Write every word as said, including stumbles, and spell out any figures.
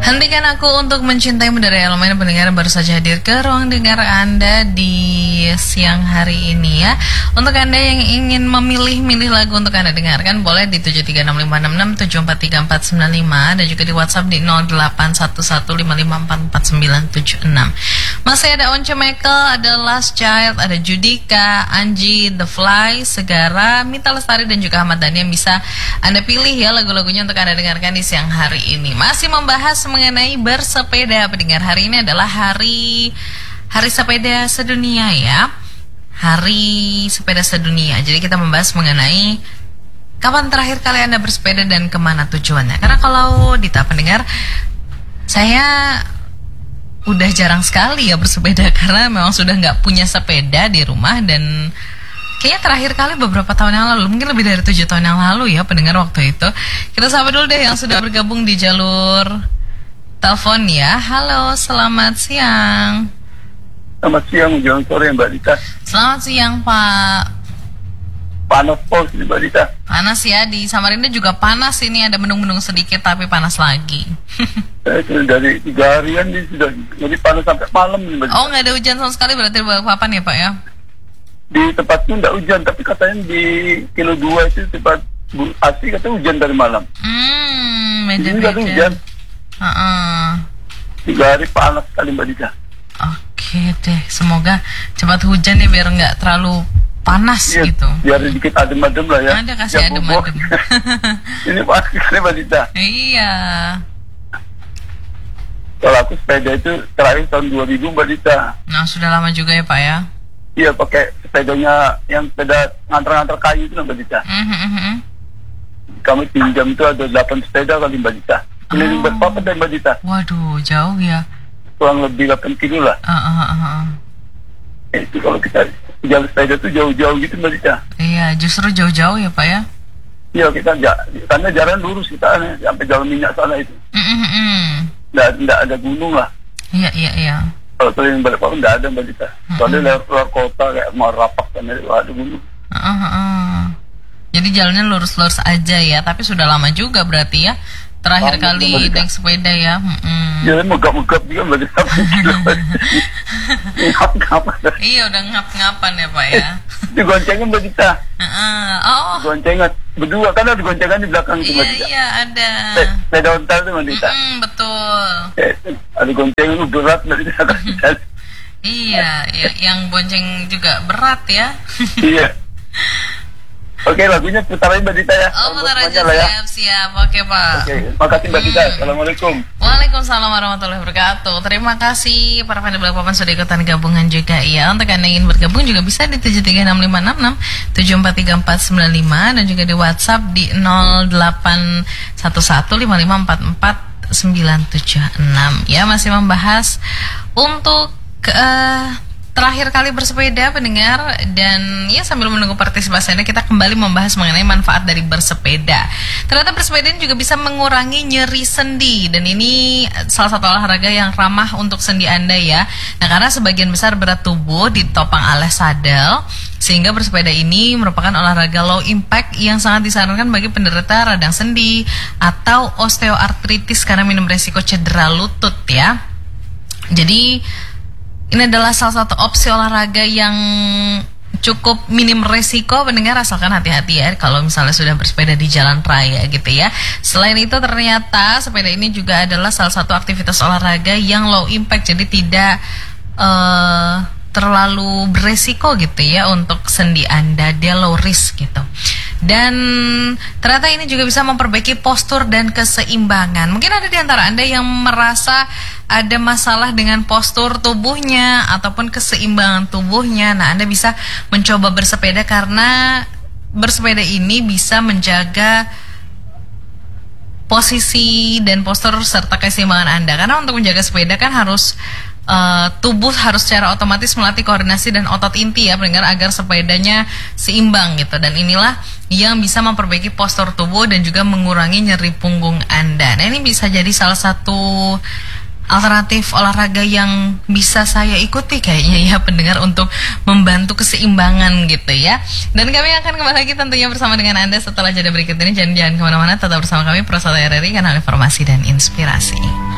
Hentikan aku untuk mencintaimu dari elemen pendengar baru saja hadir ke ruang dengar Anda di siang hari ini ya. Untuk Anda yang ingin memilih-milih lagu untuk Anda dengarkan, boleh di tujuh tiga enam lima enam enam tujuh empat tiga empat sembilan lima dan juga di WhatsApp di nol delapan satu satu lima lima empat empat sembilan tujuh enam. Masih ada Once Michael, ada Last Child, ada Judika, Anji, The Fly, Segara, Mita Lestari dan juga Ahmad Dhani yang bisa Anda pilih ya lagu-lagunya untuk Anda dengarkan di siang hari ini. Masih membahas mengenai bersepeda. Pendengar, hari ini adalah hari Hari Sepeda Sedunia ya. Hari Sepeda Sedunia. Jadi kita membahas mengenai kapan terakhir kali Anda bersepeda dan kemana tujuannya. Karena kalau di tahap pendengar, saya udah jarang sekali ya bersepeda karena memang sudah nggak punya sepeda di rumah, dan kayaknya terakhir kali beberapa tahun yang lalu, mungkin lebih dari tujuh tahun yang lalu ya pendengar waktu itu. Kita sapa dulu deh yang sudah bergabung di jalur telepon ya. Halo, selamat siang. Selamat siang, menjelang sore Mbak Dita. Selamat siang Pak. Panas pos di Mbak Dita. Panas ya, di Samarinda juga panas, ini ada mendung-mendung sedikit tapi panas lagi. Saya sudah dari tiga harian ini sudah jadi panas sampai malam nih Mbak Dita. Oh, nggak ada hujan sama sekali berarti di Balikpapan ya Pak ya? Di tempatnya nggak hujan, tapi katanya di kilo dua itu tempat Bu Asi katanya hujan dari malam. Hmm, Ini beda-beda. nggak ada hujan. Uh-uh. Tiga hari panas sekali Mbak Dita. Oke deh, semoga cepat hujan ya biar nggak terlalu panas Iya, gitu. biar sedikit adem-adem lah ya. Ada kasih Ya, bubuk. adem-adem. Ini panas sekali Mbak Dita. Iya. Kalau aku sepeda itu terakhir tahun dua ribu Mbak Dita. Nah, sudah lama juga ya Pak ya. Iya, pakai sepedanya yang sepeda ngantar-ngantar kayu itu Mbak Dita. Mm-hmm. Kami pinjam itu ada delapan sepeda kali Mbak Dita. Keliling Oh. berpapat deh Mbak Dita. Waduh, jauh ya. Kurang lebih delapan kilo lah. Uh, uh, uh, uh. Ya, itu kalau kita jalan sepeda tuh jauh-jauh gitu Mbak Dita. Iya, justru jauh-jauh ya Pak ya. Iya, kita ja- karena jalan lurus kita nih, sampai jalan minyak sana itu. Mm-hmm. Nggak, nggak ada gunung lah. Iya, iya, iya. Kalau keliling Balikpapan nggak ada Mbak Dita. Soalnya lewat luar kota kayak Marapak kan nggak ada gunung. Uh, uh, uh. Jadi jalannya lurus-lurus aja ya, tapi sudah lama juga berarti ya. Terakhir Lama, kali Mbak Dita. naik sepeda ya. Mm-mm. Ya, megap-megap juga Mbak Dita. Ngap-ngap. Iya, udah ngap-ngapan ya Pak ya. Digoncengin Mbak Dita. Uh-uh. Oh, Goncengan. Berdua kan ada goncengan di belakang tuh Mbak iya, Dita. iya ada. Se- Sepeda ontel tuh Mbak Dita. Mm-mm, betul. Eh, ada goncengan uh, berat Mbak Dita. Iya, ya, yang bonceng juga berat ya. Iya. Oke, lagunya putarin Mbak Dita ya. Oh, Buat putar aja, semuanya lah ya. siap-siap. Oke Pak. Oke, makasih Mbak Dita. Assalamualaikum. Waalaikumsalam warahmatullahi wabarakatuh. Terima kasih para fan Balikpapan sudah ikutan gabungan juga ya. Untuk Anda yang ingin bergabung juga bisa di tujuh tiga enam lima enam enam tujuh empat tiga empat sembilan lima dan juga di WhatsApp di nol delapan satu satu lima lima empat empat sembilan tujuh enam. Ya, masih membahas untuk uh, terakhir kali bersepeda pendengar, dan ya sambil menunggu partisipasi Anda kita kembali membahas mengenai manfaat dari bersepeda. Ternyata bersepeda juga bisa mengurangi nyeri sendi, dan ini salah satu olahraga yang ramah untuk sendi Anda ya. Nah, karena sebagian besar berat tubuh ditopang oleh sadel, sehingga bersepeda ini merupakan olahraga low impact yang sangat disarankan bagi penderita radang sendi atau osteoartritis karena minum resiko cedera lutut ya. Jadi ini adalah salah satu opsi olahraga yang cukup minim resiko pendengar, asalkan hati-hati ya kalau misalnya sudah bersepeda di jalan raya gitu ya. Selain itu ternyata sepeda ini juga adalah salah satu aktivitas olahraga yang low impact, jadi tidak uh, terlalu beresiko gitu ya untuk sendi Anda, dia low risk gitu. Dan ternyata ini juga bisa memperbaiki postur dan keseimbangan. Mungkin ada di antara Anda yang merasa ada masalah dengan postur tubuhnya ataupun keseimbangan tubuhnya. Nah, Anda bisa mencoba bersepeda karena bersepeda ini bisa menjaga posisi dan postur serta keseimbangan Anda. Karena untuk menjaga sepeda kan harus Uh, tubuh harus secara otomatis melatih koordinasi dan otot inti ya pendengar agar sepedanya seimbang gitu, dan inilah yang bisa memperbaiki postur tubuh dan juga mengurangi nyeri punggung Anda. Nah, ini bisa jadi salah satu alternatif olahraga yang bisa saya ikuti kayaknya ya pendengar untuk membantu keseimbangan gitu ya. Dan kami akan kembali lagi tentunya bersama dengan Anda setelah jeda berikut ini. Jangan jangan kemana-mana, tetap bersama kami Pro Satu R R I, kanal informasi dan inspirasi.